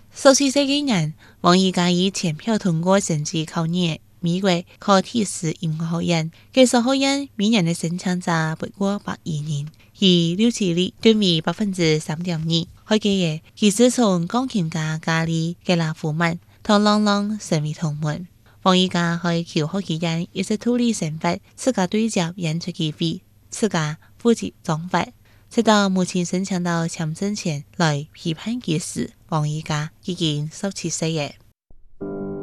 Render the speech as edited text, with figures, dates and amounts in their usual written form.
14歲嘅人，王羽佳以全票通過成績考入美國柯蒂斯音樂學院。技術學院每年嘅申請者不過100人，而錄取率約為 3.2%。開季嘅其實從鋼琴家加里格拉夫曼同郎朗成為同門。王羽佳喺求學期間一直獨立生活，自家對接演出機會，自家負責裝發。直到目前申請到簽證前來批判技師，王羽佳已經17歲。